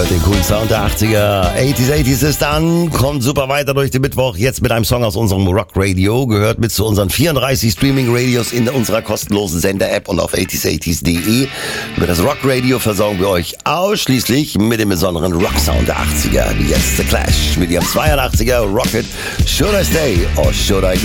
hört den coolen Sound der 80er. 80s ist an, kommt super weiter durch den Mittwoch. Jetzt mit einem Song aus unserem Rock Radio. Gehört mit zu unseren 34 Streaming-Radios in unserer kostenlosen Sender-App und auf 80s80s.de. Über das Rock Radio versorgen wir euch ausschließlich mit dem besonderen Rock-Sound der 80er. Wie jetzt The Clash mit ihrem 82er Rocket. Should I Stay or Should I Go?